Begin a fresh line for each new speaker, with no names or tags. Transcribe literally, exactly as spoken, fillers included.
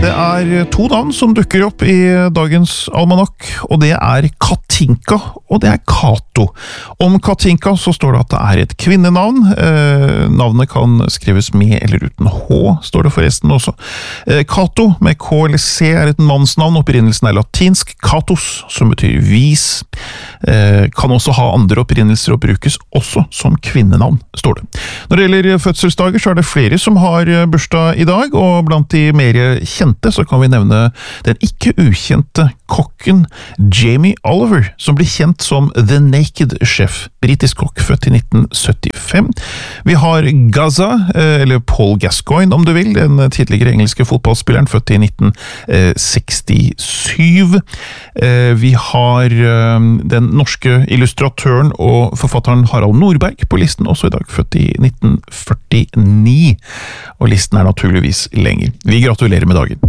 Det er to navn som dukker opp i dagens almanakk, og det er Katinka, og det er Kato. Om Katinka så står det at det er et kvinnenavn. Eh, navnet kan skrives med eller uten H, står det forresten også. Eh, Kato med K eller C er et mannsnavn, opprinnelsen er latinsk Katos, som betyr vis. Eh, kan også ha andre opprinnelser og brukes også som kvinnenavn, står det. Når det gjelder fødselsdager så er det flere som har bursdag i dag, og blant de mer kjente så kan vi nevne den ikke ukjente kokken Jamie Oliver, som blir kjent som The Naked Chef, britisk kokk, født i nitten syttifem. Vi har Gaza, eller Paul Gascoigne om du vil, den tidligere engelske fotballspilleren, født i nitten sekstisju. Vi har den norske illustratøren og forfatteren Harald Norberg på listen, også i dag, født i nitten førtini. Og listen er naturligvis lenger. Vi gratulerer med dagen.